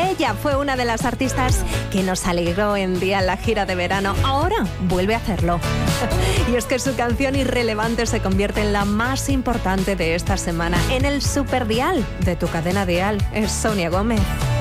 Ella fue una de las artistas que nos alegró en día en la gira de verano. Ahora vuelve a hacerlo. Y es que su canción Irrelevante se convierte en la más importante de esta semana, en el superdial de tu cadena dial. Es Sonia Gómez.